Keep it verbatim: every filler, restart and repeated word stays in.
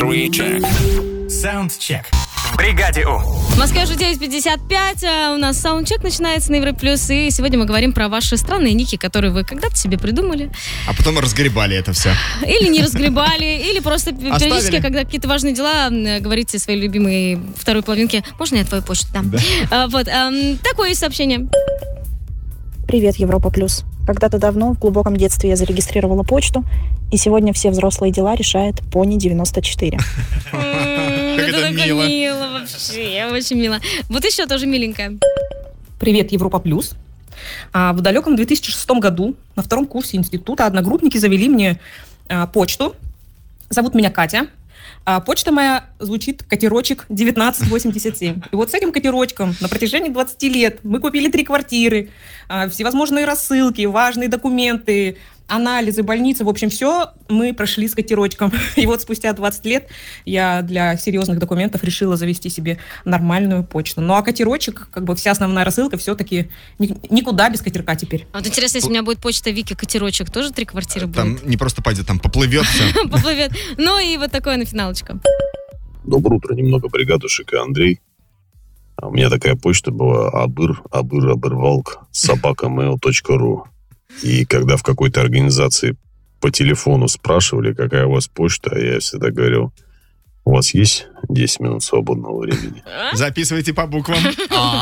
Soundcheck. Soundcheck. В бригаде У. В Москве уже девять пятьдесят пять, а у нас саундчек начинается на Европе Плюс, и сегодня мы говорим про ваши странные ники, которые вы когда-то себе придумали. А потом разгребали это все. Или не разгребали, или просто периодически, когда какие-то важные дела, говорите своей любимой второй половинке: можно я твою почту дам? Да. А, вот, а, такое есть сообщение. Привет, Европа Плюс. Когда-то давно, в глубоком детстве, я зарегистрировала почту, и сегодня все взрослые дела решает Пони девяносто четыре. Как это мило. мило вообще, очень мило. Вот еще тоже миленькая. Привет, Европа Плюс. А, в далеком две тысячи шестом году на втором курсе института одногруппники завели мне а, почту. Зовут меня Катя. А почта моя звучит катерочек девятнадцать восемьдесят семь. И вот с этим катерочком на протяжении двадцати лет мы купили три квартиры, а, всевозможные рассылки, важные документы, анализы, больницы. В общем, все мы прошли с катерочком. И вот спустя двадцать лет я для серьезных документов решила завести себе нормальную почту. Ну а катерочек, как бы вся основная рассылка, все-таки ни- никуда без катерка теперь. Вот интересно, если у меня будет почта Вики Катерочек, тоже три квартиры будет? Там не просто пойдет, там поплывет все. Поплывет. Ну и вот такое на финалочку. Доброе утро, немного бригадушек и Андрей. А у меня такая почта была: абыр, абыр, абырвалк, собака мэйл точка ру. И когда в какой-то организации по телефону спрашивали, какая у вас почта, я всегда говорил: у вас есть десять минут свободного времени? Записывайте по буквам. А,